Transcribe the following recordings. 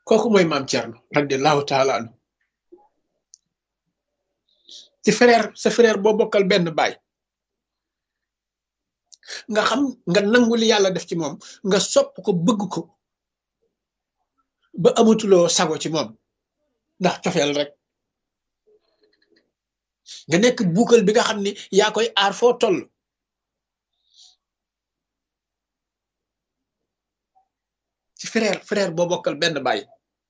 kooku mooy maam Thierno radiallahu taala anhu ci frère sa frère boo bokkal benn baay nga xam nga nangu li yàlla def ci moom nga sopp ko bëgg ko ba amatuloo sago ci moom ndax cofeel rek nga nekk buukal bi nga xam ni yaa koy aar foo toll ci frère boo bokkal benn baay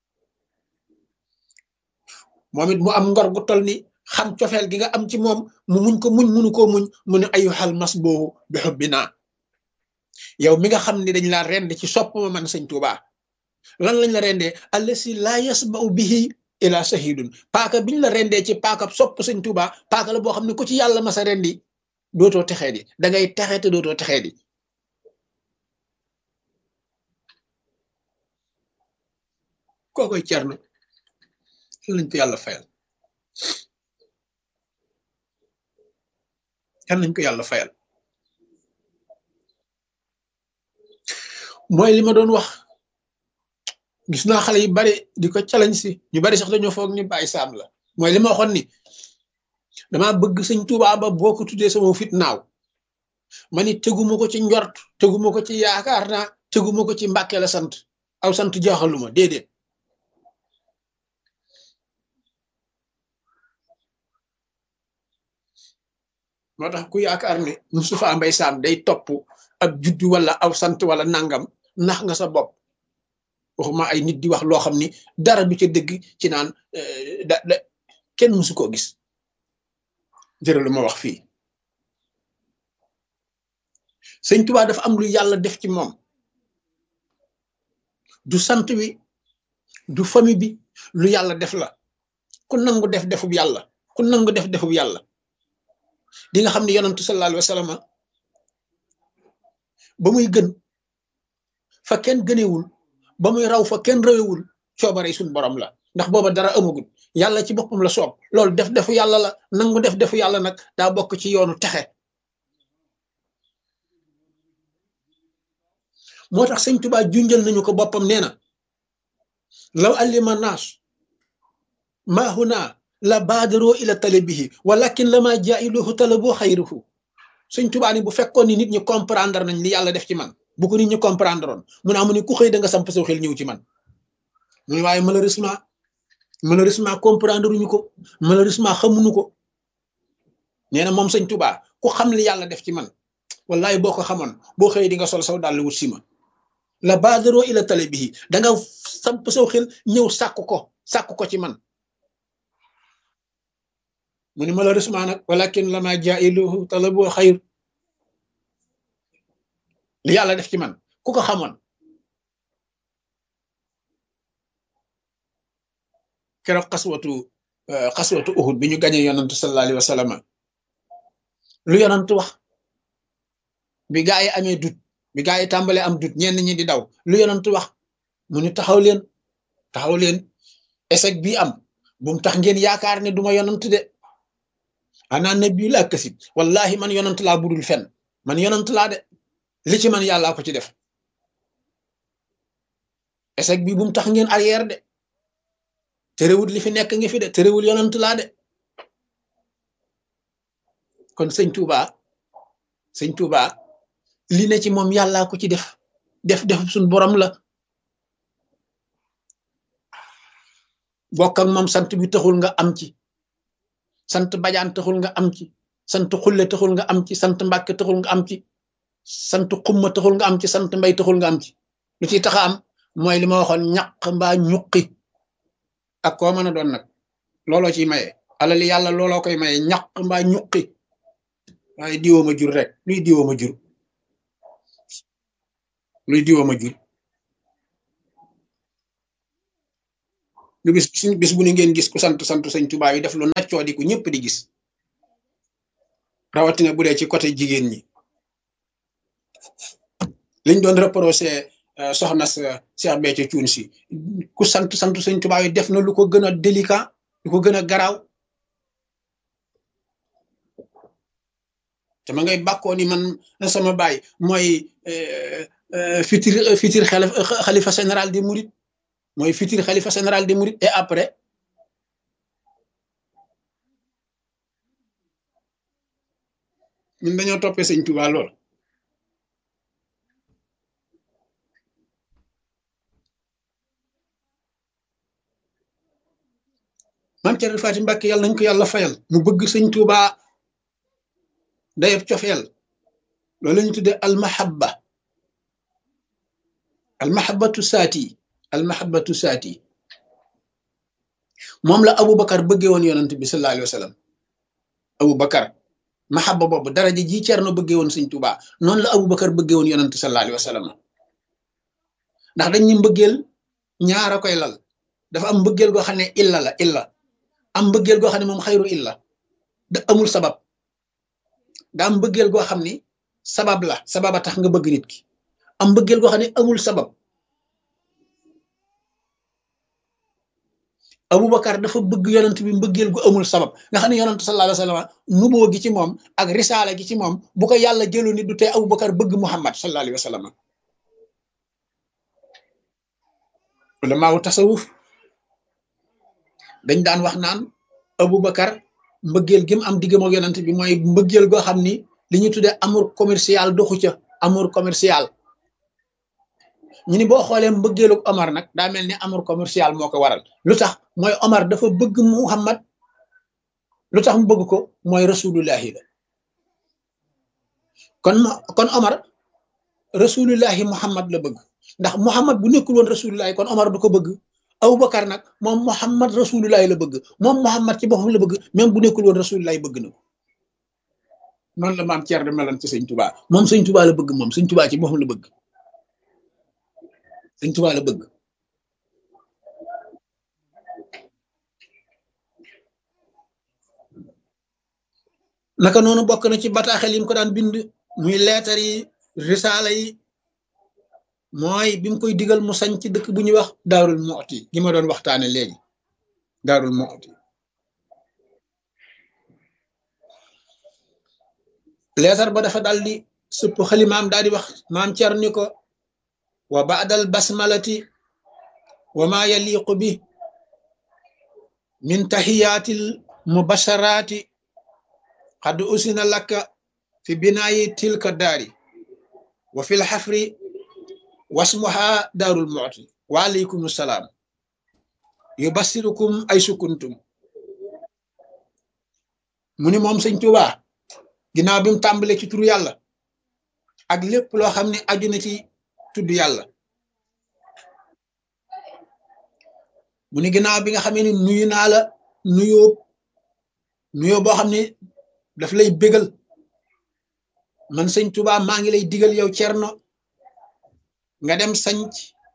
moom it mu am ngor gu toll ni xam cofeel gi nga am ci moom mu muñ ko muñ munu koo muñ mu ne ayyuhal masbuhu bi hubbina yow mi nga xam ni dañ laa rend ci sopp ma man sëñ Tuuba lan lañ la rendee allasi laa yasma'u bihi ila shahidun paaka biñ la rendee ci paaka sopp sëñ Tuuba paaka la boo xam ne ku ci yàlla masa rendi dootoo texee di da ngay texe te dootoo texee di kookoy Cerno lañ ko yàlla fayal kan nañ ko yàlla fayal mooy li ma doon wax gis naa xale yu bari di ko challenge si ñu bari sax dañoo foog ni Baye Sam la mooy li ma waxoon ni dama bëgg sëñ Tuubaa ba boo ko tuddee sama fit naaw ma ni teguma ko ci njort teguma ko ci yaakaar naa teguma ko ci Mbàkke la sant aw sant jaaxaluma déedéet moo tax ku yaakaar ne Moustapha Mbaye Sam day topp ab juddu wala aw sant wala nangam nax nga sa bopp waxuma ay nit di wax loo xam ni dara du ca dëgg ci naan kenn mësu koo gis jërë lu ma wax fii sëñ Tuubaa dafa am lu yàlla def ci moom du sant wi du famille bi lu yàlla def la ku nangu def defub yàlla ku nangu def defub yàlla di nga xam ne yonantu sallallahu alayhi wa sallam ba muy gën fa kenn gënewul ba muy raw fa kenn rawewul coobare suñ borom la ndax booba dara amagul yàlla ci boppam la soob loolu def defu yàlla la nangu def defu yàlla nag daa bokk ci yoonu texe moo tax sëñ Tuubaa junjal nañu ko boppam nee na law allima naas maa huna la baadaroo ila talabihi walakin lama jaa'iluhu talaboo xayruhu sëñ Tuubaa ni bu fekkoon ni nit ñi comprendre nañ li yàlla def ci man bu ko nit ñi comprendre oon mu ne amu ni ku xëy da nga samp saw xel ñëw ci man muy waaye malheureusement comprendre uñu ko malheureusement xamuñu ko nee na moom sëñ Tuubaa ku xam li yàlla def ci man wallahi boo ko xamoon boo xëy di nga sol saw dàll wut si ma la baadaroo ila talabihi da nga samp saw xel ñëw sàkk ko ci man mu ni malheureusement nag walakin lama jaa'iluhu talaboo xayr li yàlla def ci man ku ko xamoon keroog xaswatu Uhud bi ñu gañee yonantu sallallahu alayhi wa sallam lu yonantu wax bi gaa yi amee dut bi gaa yi tàmbalee am dut ñenn ñi di daw lu yonantu wax mu ni taxaw leen échec bii am bu mu tax ngeen yaakaar ne duma yonant de ana nabi laa kasib wallahi man yonant laa budul fen man yonant laa de li ci man yàllaa ko ci def échec bi bu mu tax ngeen arrière de terewul li fi nekk ngi fi de terewul yonant laa de kon sëñ Tuubaa li ne ci moom yàllaa ko ci def suñ borom la bokk ak moom sant bi taxul nga am ci sant bajaan taxul nga am ci sant xulle taxul nga am ci sant mbàkke taxul nga am ci sant xumma taxul nga am ci sant mbay taxul nga am ci lu ciy taxa am mooy li ma waxoon ñaq mbaa ñuqi ak koo mën a doon nag looloo ciy maye alali yàlla looloo koy maye ñaq mbaa ñuqi waaye diwooma jur rek luy diwooma jur lu bis bu ni ngeen gis ku sant sëñ Tuubaa yi def lu naccoo di ku ñëpp di gis rawatina bu dee ci côté jigéen ñi liñ doon reproché soxna sa Cheikh Béthio Thioune si ku sant sëñ Tuubaa yi def na lu ko gën a délicat lu ko gën a garaaw te ma ngay bàkkoo ni man sama baay mooy futur xalifa général des mourides mooy futur xalifa général des mourides et après ñun dañoo toppee sëñ Tuubaa lool maam Cerno Faati Mbàkke yàlla nañ ko yàlla fayal mu bëgg sëñ Tuubaa dayab cofeel loolu la ñu tuddee almahabatu saati moom la Aboubacar bëggee woon yonent bi sallallahu alayhi wa sallam Aboubacar mahabba boobu daraja ji Cerno bëggee woon sëñ Tuubaa noonu la Aboubacar bëggee woon yonent sallallahu alayhi wa sallam ndax dañ ñu mbëggeel ñaara koy lal dafa am mbëggeel goo xam ne illa am mbëggeel goo xam ne moom xayru illa da amul sabab da am mbëggeel goo xam ni sababa tax nga bëgg nit ki am mbëggeel goo xam ne amul sabab Aboubacar dafa bëgg yonent bi mbëggeel gu amul sabab nga xam ne yonent sallallahu alayhi wa sallam nuboo gi ci moom ak risaala gi ci moom bu ko yàlla jëlu ni du tee Aboubacar bëgg Muhammad sallallahu alayhi wa sallam ulamaawu tasawuf dañ daan wax naan Aboubacar mbëggeel gi mu am diggam ak yonent bi mooy mbëggeel goo xam ni li ñu tuddee amour commercial doxu ca amour commercial ñu ni boo xoolee mbëggeelu Omar nag daa mel ni amour commercial moo ko waral lu tax mooy Omar dafa bëgg Muhammad lu tax mu bëgg ko mooy rasulullahi la kon Omar rasulullahi Muhammad la bëgg ndax Muhammad bu nekkul woon rasulullahi kon Omar du ko bëgg Aboubacar nag moom Muhammad rasulullahi la bëgg moom Muhammad ci boppam la bëgg même bu nekkul woon rasulullahi bëgg na ko noonu la maam Thierno meloon ci sëñ Tuubaa moom sëñ Tuubaa la bëgg moom sëñ Tuubaa ci boppam la bëgg sëñ Tuubaa la bëgg naka noonu bokk na ci bataaxel yi mu ko daan bind muy leetar yi risaala yi mooy bi mu koy digal mu sañ ci dëkk bu ñuy wax Daarul Muxti gi ma doon waxtaane léegi Daarul Muxti leetar ba dafa daldi sëpp xalimaam daal di wax maam Cerno ni ko wa baadal basmalati wa ma yaliqu bi min tahiyatil mubasharati qad usina laka fi binaayi tilka daari wa fil xafri wasmuha daarul mu'ti wa aleykum salaam yubassirukum ay sukuntum mu ni moom sëñ Tuubaa ginnaaw bi mu tàmbalee ci turu yàlla ak lépp loo xam ne aju na ci tudd yàlla mu ni ginnaaw bi nga xamee ni nuyu naa la nuyoo boo xam ne daf lay bégal man sëñ Tuubaa maa ngi lay digal yow Cerno nga dem sanc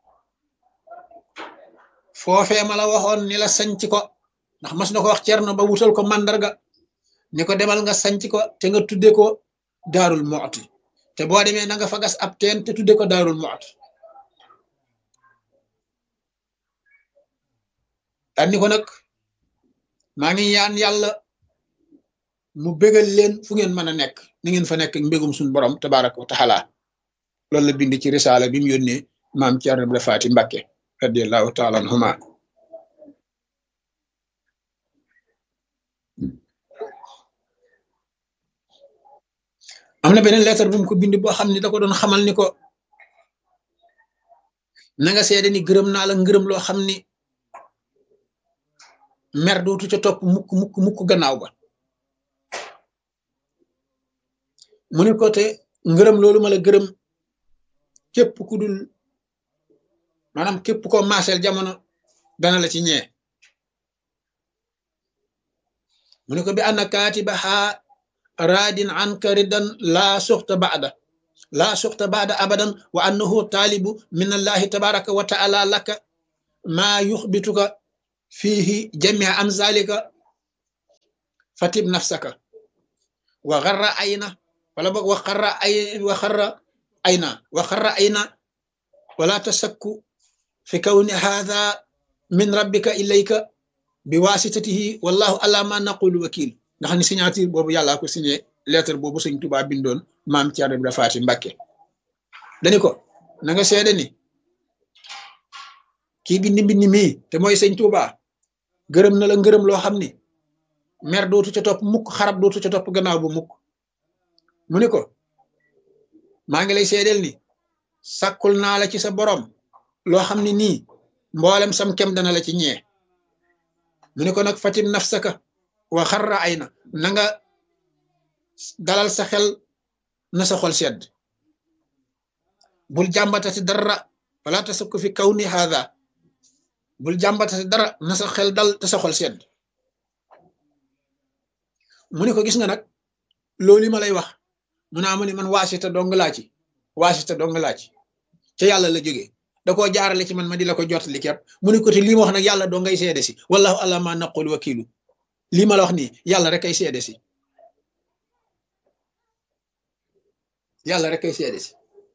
foofee ma la waxoon ni la sanc ko ndax mas na ko wax Cerno ba wutal ko màndarga ni ko demal nga sanc ko te nga tudde ko Daarul Muxti te boo demee na nga fa gas ab teen te tudde ko Daarul Muxti daan ni ko nag maa ngi ñaan yàlla mu bégal leen fu ngeen mën a nekk ni ngeen fa nekk mbégum suñu borom tabaraka wa taala loolu la bind ci risaala bi mu yónnee maam Cerno Ibra Faati Mbàkke radiyallahu taala anhuma am na beneen lettre bu mu ko bind boo xam ne da ko doon xamal ni ko na nga seede ni gërëm naa la ngërëm loo xam ni mer dootu ca topp mukk gannaaw ba mu ne ko te ngërëm loolu ma la gërëm képp ku dul maanaam képp koo maaseel jamono dana la ci ñee mu ne ko bi anna kaatibaha raadin anka ridan laa suxta baada abadan wa annahu taalibu min allahi tabaraka wa taala laka maa yuxbituka fiihi jamia amzalika fatib nafsaka wa xarra ayna wala boog wa xarra ayna wala tasakku fi kawni haadha min rabbika ilayka bi waasitatihi wallahu ala ma naqulu wakil nga xam ne signature boobu yàllaa ko signé lettre boobu sëñ Tuubaa bindoon maam Cerno Ibra Faati Mbàkke dani ko na nga seede ni kii bind mii te mooy sëñ Tuuba gërëm na la ngërëm loo xam ni mer dootu ca topp mukk, xarab dootu ca topp gannaaw bu mukk. mu ni ko maa ngi lay seedeel ni sàkkul naa la ci sa borom loo xam ne nii mboolem sam kem dana la ci ñee. mu ni ko nag fatim nafsaka wa xarra ay na nga dalal sa xel na sa xol sedd, bul jàmbatati dara wala tasukku fi kaw ni haada, bul jàmbatati dara na sa xel dal te sa xol sedd. mu ni ko gis nga nag loolu ma lay wax mu naa mu ni man waasita dong laa ci, waasita dong laa ci ca yàlla la jógee, da koo jaarale ci man ma di la ko jottali képp. mu ni ko te lii ma wax nag yàlla doo ngay seede si, wallahu ala ma naqul wakilu, lii ma la wax nii yàlla rek ay seede si, yàlla rek ay seede si.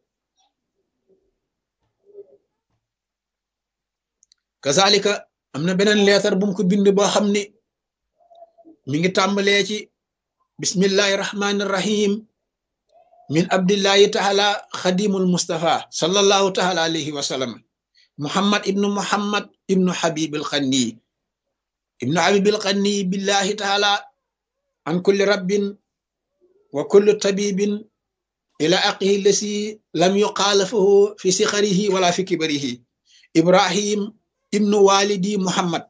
kazalika am na beneen leetar bu mu ko bind boo xam ni mi ngi tàmbalee ci bismillahi rahmani rahim min abdillahi taala xadimul mustafa sallallahu taala alayhi wa sallam muhammad ibnu habibil xanni ibnu habibil xanni billahi taala an kulli rabbin wa kulli tabibin ila aqihi lasi lam yuqaalafahu fi sixarihi wala fi kibarihi ibrahim ibnu walidi muhammad.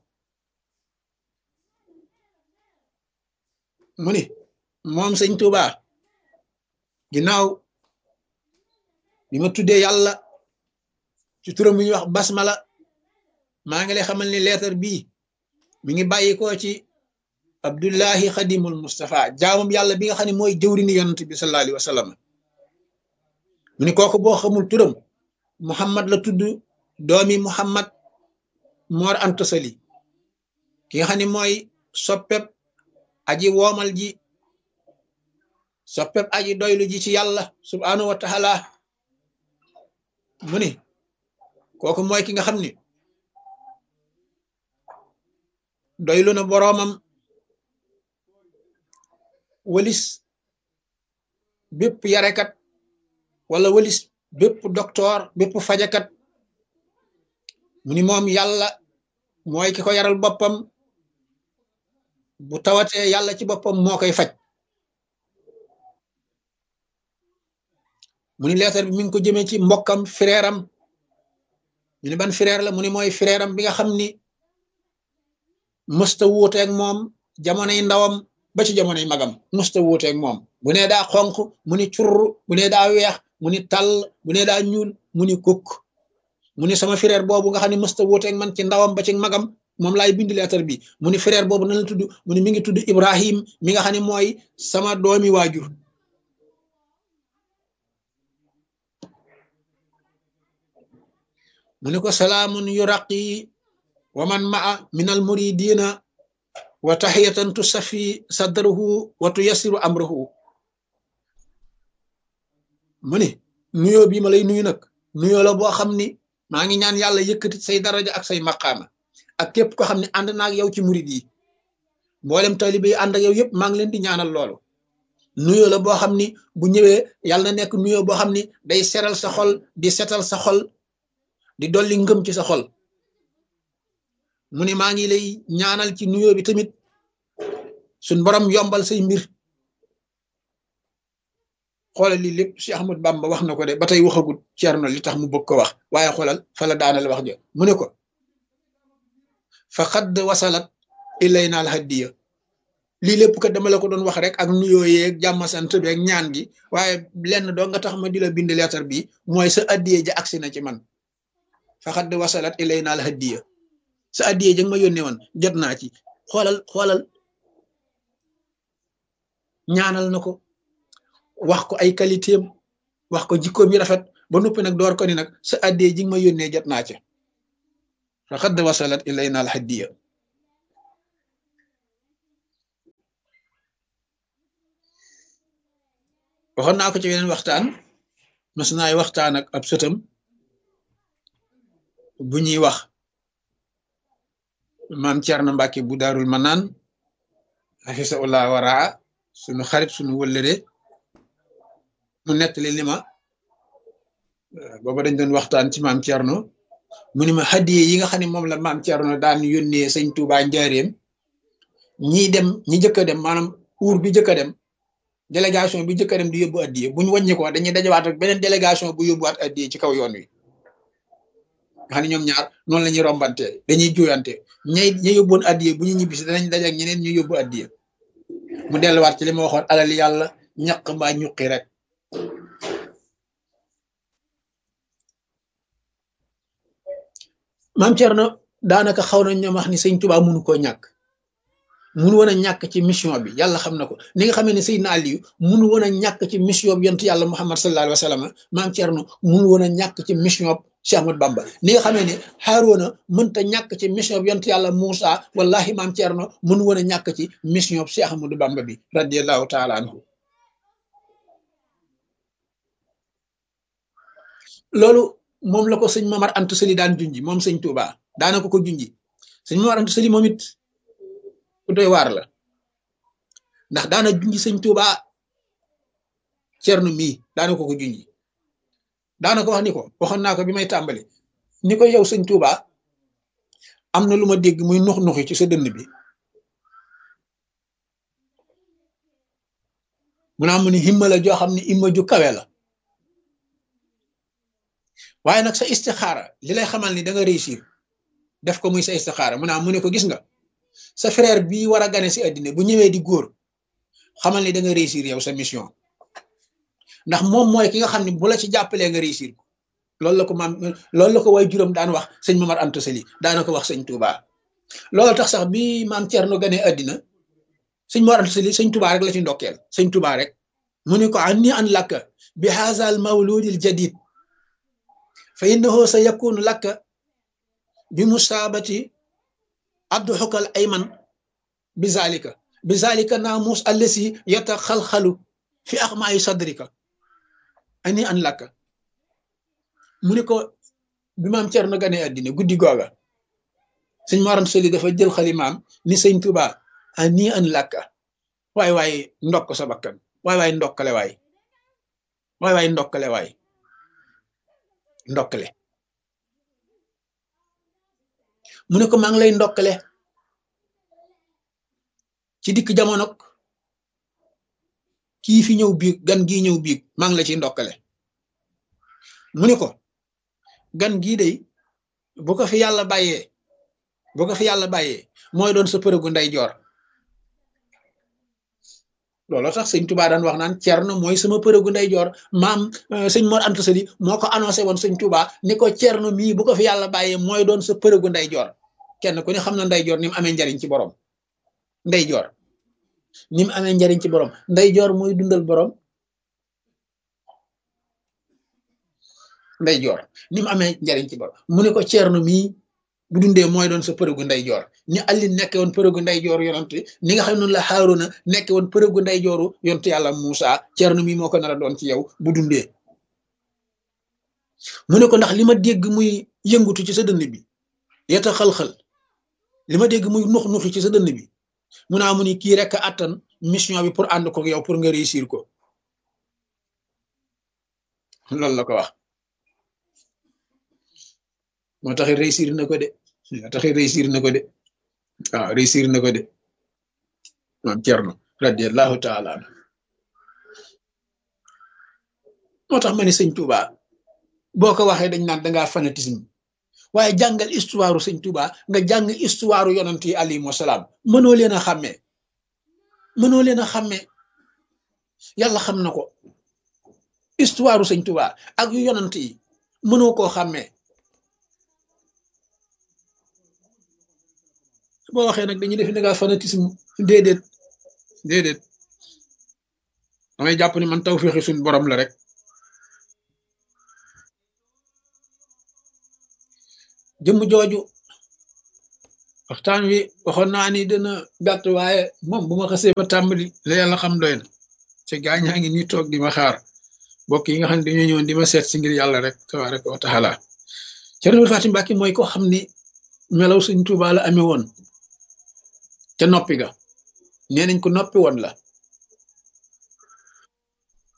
mu ni moom sëñ Tuuba ginnaaw bi ma tuddee yàlla ci turam bu ñuy wax basmala, maa ngi lay xamal ni leetar bii mi ngi bàyyi ko ci abdullahi xadimul mustafa, jaamam yàlla bi nga xam ne mooy jëwrini yonent bi sallallahu alayhi wa sallam. mu ni kooku boo xamul turam muhammad la tudd, doomi muhammad Mor Anta Sali, ki nga xam ne mooy soppeb aji woomal ji, soppeb aji doylu ji ci yàlla subhanahu wa taala. mu ni kooku mooy ki nga xam ni doylu na boroomam walis bépp yarekat wala walis bépp docteur, bépp fajakat. mu ni moom yàlla mooy ki ko yaral boppam, bu tawatee yàlla ci boppam moo koy faj. mu ni leetar bi mi ngi ko jëmee ci mbokkam frère am. ñu ni ban frère la, mu ni mooy frère am bi nga xam ni mësta wuuteeg moom jamonoy ndawam ba ci jamonoy magam, mësta wuuteeg moom. bu nee daa xonq mu ni curr, bu nee daa weex mu ni tàll, bu nee daa ñuul mu ni kukk. mu ni sama frère boobu nga xam ne mësta wuuteeg man ci ndawam ba ci magam, moom laay bind leetar bi. mu ni frère boobu nan la tudd, mu ni mi ngi tudd Ibrahim mi nga xam ne mooy sama doomi waajur. mu ni ko salaamun yuraqi wa man maa min al muridina wa tahiyatan tusafi sadrahu wa tuyassiru amrahu. mu ni nuyoo bii ma lay nuyu nag nuyoo la boo xam ni maa ngi ñaan yàlla yëkkati say daraja ak say maqaama ak képp ko xam ne ànd naag yow ci murid yi, mboolem taalibe yi ànd ak yow yëpp maa ngi leen di ñaanal loolu. nuyoo la boo xam ni bu ñëwee yàlla na nekk nuyoo boo xam ni day seral sa xol, di setal sa xol, di dolli ngëm ci sa xol. mu ni maa ngi lay ñaanal ci nuyoo bi tamit suñ borom yombal say mbir. xoolal lii lépp Cheikh Ahmad Bamba wax na ko de ba tey waxagut Ceerno li tax mu bëgg ko wax, waaye xoolal fa la daanal wax ja. mu ne ko faqad wasalat ilayna al hadiya. lii lépp kat dama la ko doon wax rek ak nuyoo yeeg jàmm sant bi ak ñaan gi, waaye lenn doo nga tax ma di la bind leetar bi mooy sa addiye ja agsi na ci man. faqad wasalat ilayna al hadiya, sa addiye ja nga ma yónnee woon jot naa ci. xoolal ñaanal na ko, wax ko ay qualité am, wax ko jikkoom yi rafet ba noppi nag door ko ni nag sa addiye ji nga ma yónnee jot naa ca. faqad wasalat ilayna al hadiya. waxoon naa ko ci yeneen waxtaan, mas naay waxtaan ak ab sëtam bu ñuy wax maam Cerno Mbàkke bu Daarul Manaan hafisahullah waraa, sunu xarit sunu wëllëre. mu nettali li ma booba dañ doon waxtaan ci maam Cerno mu ni ma hadiye yi nga xam ne moom la maam Thierno daan yónnee sëñ Touba njaareem ñi jëkk a dem maanaam uur bi jëkk a dem délégation bi jëkk a dem di yóbbu addiye bu ñu wàññi ko dañuy dajawaat ak beneen délégation bu yóbbuwaat addiye ci kaw yoon wi nga xam ne ñoom ñaar noonu la ñuy rombante dañuy juyante ña yóbboon addiye bu ñu ñibbisi danañ daje ak ñeneen ñu yóbbu addiye mu delluwaat ci li ma waxoon alal yàlla ñaq mbaa ñuqi rek maam Thierno daanaka xaw nañ ñoom wax ni sëñ Touba mënu koo ñàkk munu woon a ñàkk ci mission bi yàlla xam na ko ni nga xamee ne Seydina Aliou munu woon a ñàkk ci mission bi yontu yàlla Muhammad sallallahu alayhi wa sallam maam Thierno munu woon a ñàkk ci mission bi Cheikh Ahmadou Bamba ni nga xamee ne Haaruna mënta ñàkk ci mission bi yontu yàlla Moussa wallahi maam Thierno munu woon a ñàkk ci mission bi Cheikh Ahmadou Bamba bi radiyallahu taala anhu loolu moom la ko sëñ Mamar Anta Sali daan junji moom sëñ Touba daana ko junji sëñ Mamar Anta Sali moom it ku doy waar la ndax daana junji sëñ Touba Thierno mii daana ko junji daana ko wax ni ko waxoon naa ko bi may tàmbali ni ko yow sëñ Touba am na lu ma dégg muy nux-nuxi ci sa dënn bi mu naa mu ni himma la joo xam ne himma ju kawe la waaye nag sa istixaara li lay xamal ni da nga réussir def ko muy sa istixaara mu naa mu ne ko gis nga sa frère bii war a gane si àddina bu ñëwee di góor xamal ni da nga réussir yow sa mission ndax moom mooy ki nga xam ne bu la ci jàppalee nga réussir ko loolu la ko way juróom daan wax sëñ Mamar Anta Sali daana ko wax sëñ Touba loolu tax sax bi maam Thierno ganee àddina sëñ Mamar Anta Sali sëñ Touba rek la ci ndokkeel sëñ Touba rek mu ne ko anni an lakka bi haazal mawludil jadid fa innahu sa yakunu lakka bi musaabati abdu xukal ayman bi zalika naamus allasi yata xalxalu fi axmaayi sadrika ani an lakka mu ni ko bi maam Thierno gane àddina guddi googa sëñ Mor Anta Sali dafa jël xalimaam ni sëñ Touba ani an lakka waay ndokk sa bakkan waay ndokkale waay ndokkale waay ndokkale mu ne ko maa ngi lay ndokkale ci dikk jamonok kii fi ñëw biig gan gii ñëw biig maa ngi la ci ndokkale mu ne ko gan gii day bu ko fi yàlla bàyyee mooy doon sa përëgu ndeyjoor looloo tax sëñ Touba daan wax naan Thierno mooy sama përëgu ndeyjoor maam sëñ Mor Anta Sali moo ko annoncé woon sëñ Touba ni ko Thierno mii bu ko fi yàlla bàyyee mooy doon sa përëgu ndeyjoor kenn ku ne xam na ndeyjoor ni mu amee njariñ ci borom ndeyjoor ni mu amee njariñ ci borom ndeyjoor mooy dundal borom ndeyjoor ni mu amee njariñ ci borom mu ne ko Thierno mii bu dundee mooy doon sa përëgu ndeyjoor ni Ali nekke woon përëgu ndeyjooru yonent ni nga xam ne noonu la Haaruna nekke woon përëgu ndeyjooru yonent yàlla Moussa Thierno mii moo ko nar a doon ci yow bu dundee mu ne ko ndax li ma dégg muy yëngutu ci sa dënn bi yeta xal-xal li ma dégg muy nux-nuxi ci sa dënn bi mu naa mu ni kii rek attan mission bi pour ànd ko yow pour nga réussir ko loolu la ko wax moo tax réussir na ko de waaw réussir na ko de maam Thierno radiyallahu taala anhu moo tax ma ne sëñ Touba boo ko waxee dañ naan dangaa fanatisme waaye jàngal histoire sëñ Touba nga jàng histoire yonent yi alayhimu wasalaam mënoo leen a xàmmee yàlla xam na ko histoire sëñ Touba ak yu yonent yi mënoo koo xàmmee boo waxee nag dañuy def dangaa fanatisme déedéet damay jàpp ni man tawfeexi suñ borom la rek jëmm jooju waxtaan wi waxoon naa ni dina gàtt waaye moom bu ma xasee ba tàmbali la yàlla xam doy na ci gaañaa ngi nii toog di ma xaar mbokk yi nga xam ne dañoo ñëwoon di ma seet si ngir yàlla rek tabaaraka wa taala Cerno Fatim Mbàkke mooy ko xam ni melaw Sëñ Tuubaa la amee woon ca noppi ga nee nañ ko noppi woon la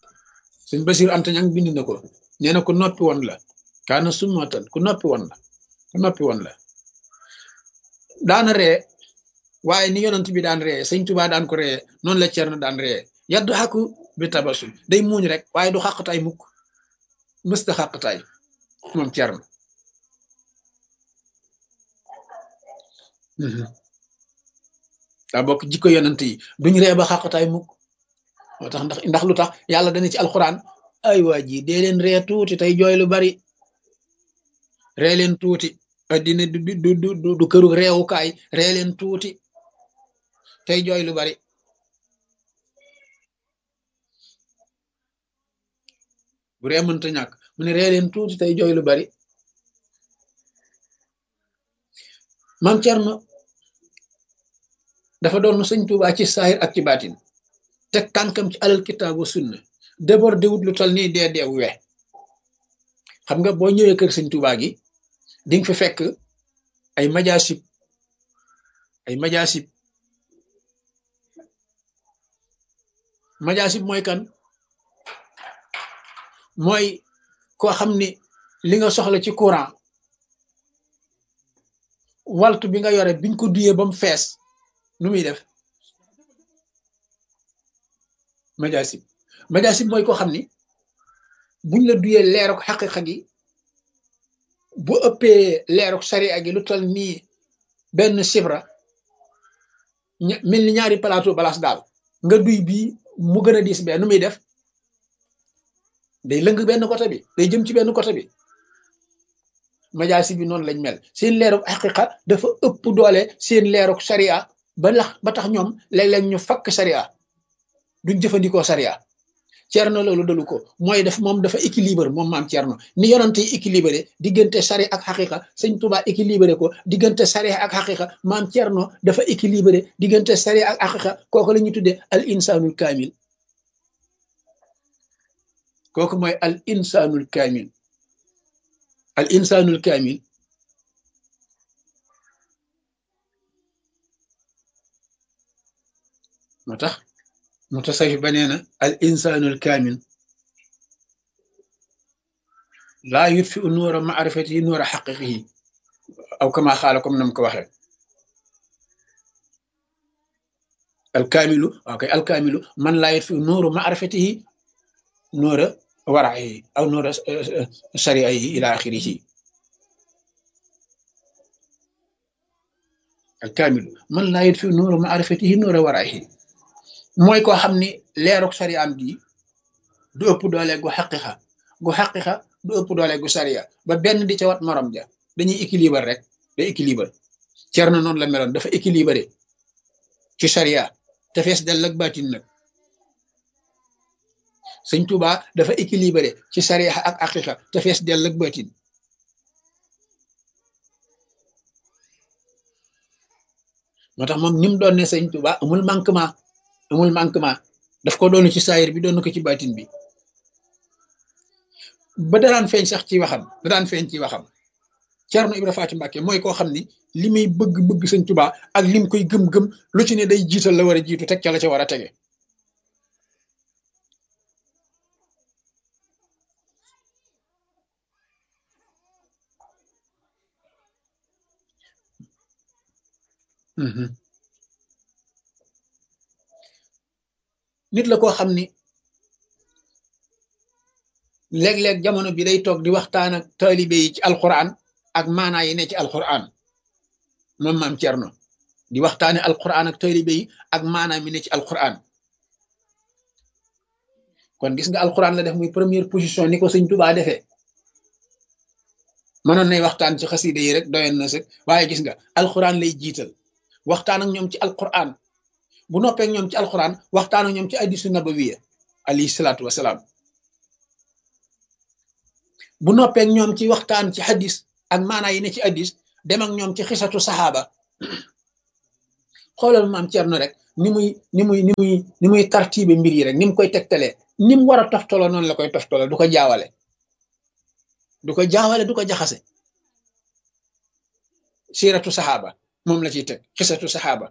Sëñ Basiir Anta Ñaŋ bind na ko nee na ko noppi woon la kaana summatan ku noppi woon la noppi woon la daana ree waaye ni yonent bi daan ree sëñ Tuubaa daan ko ree noonu la Cerno daan ree yaddu xaku bi tabasul day muuñ rek waaye du xàqtaay mukk mësta xàqtaay moom Cerno daa bokk jikko yonent yi duñ ree ba xàqtaay mukk moo tax ndax lu tax yàlla dana ci alxuraan ay waa ji dee leen ree tuuti tey jooy lu bari ree leen tuuti addina du këru reewukaay ree leen tuuti tey jooy lu bari bu ree mënta ñàkk mu ne ree leen tuuti tey jooy lu bari maam Cerno dafa doon sëñ Tuubaa ci saahir ak ci baatin teg tànkam ci alal kitaab wa sunna débordé wut lu tol nii dee we xam nga boo ñëwee kër sëñ Tuubaa gi di nga fi fekk ay majaasib mooy kan mooy koo xam ni li nga soxla ci courant waltu bi nga yore biñ ko duyee ba mu fees nu muy def majaasib mooy koo xam ni buñ la duyee leeruk xaqiqa gi bu ëppee leeruk sariya gi lu tol nii benn sibra mel ni ñaari plateau balaas daal nga duy bii mu gën a diis bee nu muy def day lëng benn côté bi day jëm ci benn côté bi majaasib bi noonu lañ mel seen leeruk xaqiqa dafa ëpp doole seen leeruk sariya ba tax ñoom léeg-léeg ñu fakk sariya duñ jëfandikoo sariya Cerno loolu dalu ko mooy moom dafa équilibre moom maam Cerno ni yonante yi équilibré diggante sari ak xaqiqa sëñ Tuubaa équilibré ko diggante sari ak xaqiqa maam Cerno dafa équilibré diggante sari ak xaqiqa kooku la ñuy tuddee al insanul kaamil kooku mooy al insanul kaamil moo tax mutasawif ba nee na al insanul kaamil laa yutfi u nuura maarifatihi nuura xaqiqihi aw kama xaala comme nam ko waxee alkaamilu alkaamilu man laa yutfi u nuuru maarifatihi nuura waraihi aw nuura shariaihi ila axirihi alkaamilu man laa yutfi u nuuru maarifatihi nuura waraihi mooy koo xam ni leeruk sariya am gi du ëpp doole gu xaqiqa du ëpp doole gu sariya ba benn di ca wat morom ja dañuy équilibre rek day équilibre Cerno noonu la meloon dafa équilibré ci sariya te fees dell ak baatin nag sëñ Tuubaa dafa équilibré ci sariya ak xaqiqa te fees dell ak baatin moo tax moom ni mu doon ne sëñ Tuubaa amul manquement daf ko doon ci saayir bi doon ko ci baatin bi ba daan feeñ sax ci waxam Cerno Ibra Faati Mbàkke mooy koo xam ni li muy bëgg sëñ Tuubaa ak lim koy gëm-gëm lu ci ne day jiital la war a jiitu teg ca la ca war a tege nit la koo xam ni léeg-léeg jamono bi day toog di waxtaan ak taalibe yi ci alquran ak maanaa yi ne ci alquran moom maam Cerno di waxtaane alquran ak taalibe yi ak maanaa mi ne ci alquran kon gis nga alquran la def muy première position ni ko sëñ Tuubaa defee mënoon nay waxtaan ci xasida yi rek doyoon na sëg waaye gis nga alquran lay jiital waxtaan ak ñoom ci alquran bu noppee ñoom ci alquran waxtaan ak ñoom ci hadiisu nabawiya alayhi salaatu wasalaam bu noppee ñoom ci waxtaan ci hadis ak maanaa yi ne ci hadis dem ak ñoom ci xisatu saxaaba xoolal maam Cerno rek ni muy tartibe mbir yi rek ni mu koy tegtalee ni mu war a toftaloo noonu la koy toftaloo du ko jaawale du ko jaxase siiratu saxaaba moom la ciy teg xisatu saxaaba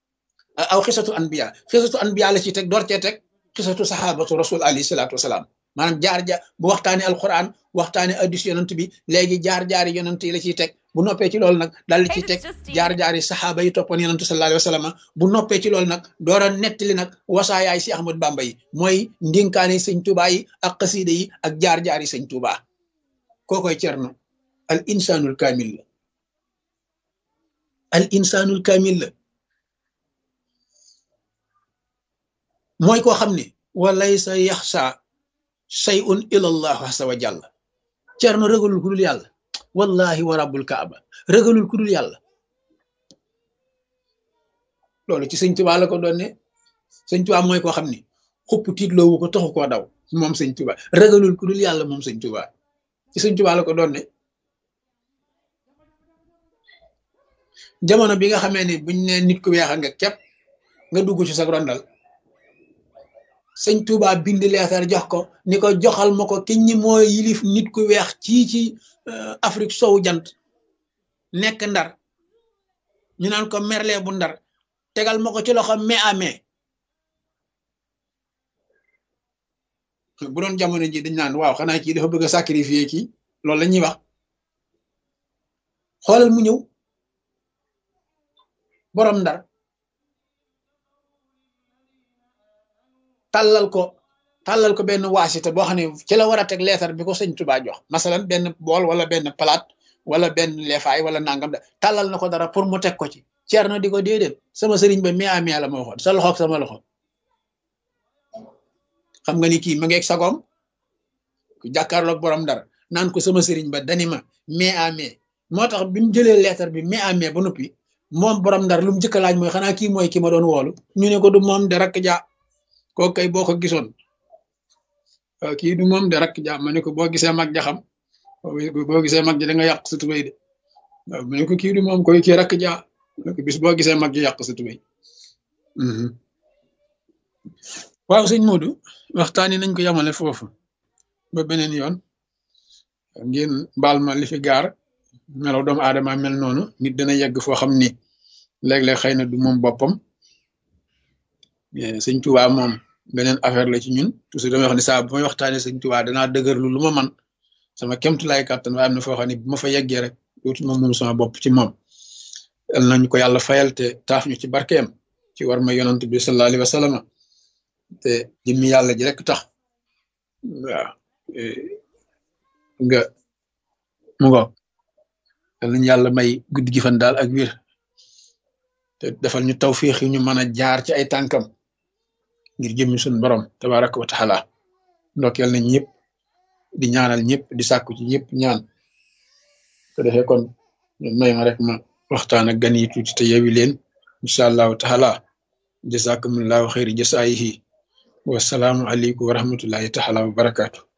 aw xisatu anbiya la ciy teg door cee teg xisatu saxaabatu rasul alayhi salaatu wasalaam maanaam jaar bu waxtaane alquran waxtaane addis yonent bi léegi jaar-jaari yonent yi la ciy teg bu noppee ci loolu nag daal di ciy teg jaar-jaari saxaaba yi toppoon yonent sallallahu alayhi wa sallam bu noppee ci loolu nag door a nettali nag wasaayaay si Ahmad Bamba yi mooy ndinkaane sëñ Tuubaa yi ak xasiida yi ak jaar-jaari sëñ Tuubaa kookoy Cerno al insanul kaamil la al insanul kaamil la mooy koo xam ne walaysa yaxsa shay'un ila allah azza wa jalla Cerno ragalul ku dul yàlla wallahi wa rabbul kaaba ragalul ku dul yàlla loolu ci sëñ Tuubaa la ko doon ne sëñ Tuubaa mooy koo xam ne xupp tiitloowu ko taxu koo daw moom sëñ Tuubaa ragalul ku dul yàlla moom sëñ Tuubaa ci sëñ Tuubaa la ko doon ne jamono bi nga xamee ni buñ ne nit ku weex nga képp nga dugg ci sa rondal sëñ Tuubaa bind leetar jox ko ni ko joxal ma ko ki ñi moo yilif nit ku weex ci Afrique sowu jant nekk Ndar ñu naan ko Merle bu Ndar tegal ma ko ci loxo mai à mai bu doon jamono ji dañ naan waaw xanaa kii dafa bëgg a sacrifier kii loolu la ñuy wax xoolal mu ñëw borom Ndar tàllal ko benn waasita boo xam ne ci la war a teg leetar bi ko sëñ Tuubaa jox masalan benn bool wala benn palaat wala benn leefaay wala nangam da tàllal na ko dara pour mu teg ko ci Cerno di ko déedéet sama sëriñ ba mai à mai la ma waxoon sa loxoog sama loxo xam nga ni kii ma ngeeg sagoom ku jàkkaarloog borom Ndar naan ko sama sëriñ ba dani ma mai à mai moo tax bi mu jëlee leetar bi mai à mai ba noppi moom borom Ndar lu mu njëkk a laaj mooy xanaa kii mooy ki ma doon woolu ñu ne ko du moom de rakk ja kooku kay boo ko gisoon kii du moom de rakk ja ma ne ko boo gisee mag ja xam boo gisee mag ja da nga yàq sa tubéy de waaw ma ne ko kii du moom koy kii rakk ja bis boo gisee mag ja yàq sa tubéy waaw sëñ Modou waxtaani nañ ko yamale foofu ba beneen yoon ngeen baal ma li fi gaar melaw doomu aadama mel noonu nit dana yegg foo xam ni léeg-léeg xëy na du moom boppam sëñ Tuubaa moom beneen affaire la ci ñun toujours damay wax ne saa bu may waxtaanee sëñ Tuubaa danaa dëgërlu lu ma man sama kéemtulaay kàttan waaye am na foo xam ne bu ma fa yeggee rek dootuma moom sama bopp ci moom yal nañ ko yàlla fayal te taaf ñu ci barkeem ci war ma yonant bi sallallahu alayhi wa sallam te jëmmi yàlla ji rek tax waaw nga mu ngo yal nañu yàlla may guddi gi fan daal ak wér te defal ñu tawfiix yi ñu mën a jaar ci ay tànkam ngir jëmmi suñu borom tabaraka wa taala ndokkeel nañ ñëpp di ñaanal ñëpp di sàkku ci ñëpp ñaan ko defee kon may ma rek ma waxtaan ak gan yi tuuti te yewi leen incha allahu taala jazakumullahu xayri jasaayihi wasalaamu aleykum wa rahmatullahi taala wa barakaatu